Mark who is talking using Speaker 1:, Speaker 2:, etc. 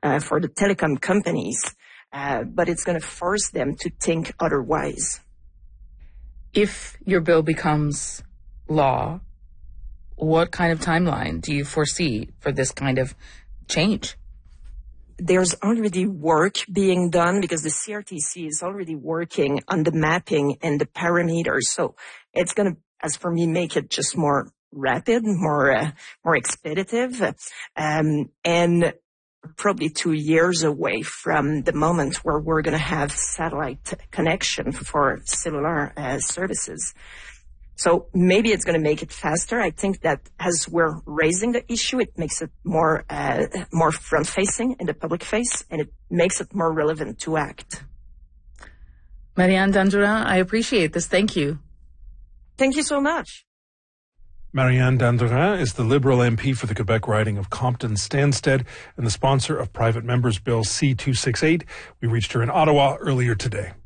Speaker 1: for the telecom companies, but it's going to force them to think otherwise.
Speaker 2: If your bill becomes law, what kind of timeline do you foresee for this kind of change?
Speaker 1: There's already work being done because the CRTC is already working on the mapping and the parameters. So it's going to, as for me, make it just more rapid, more expeditive, and probably 2 years away from the moment where we're going to have satellite connection for cellular services. So maybe it's going to make it faster. I think that as we're raising the issue, it makes it more front-facing in the public face, and it makes it more relevant to act.
Speaker 2: Marianne Dandurand, I appreciate this. Thank you.
Speaker 1: Thank you so much.
Speaker 3: Marianne Dandurand is the Liberal MP for the Quebec riding of Compton-Stanstead and the sponsor of Private Members Bill C-268. We reached her in Ottawa earlier today.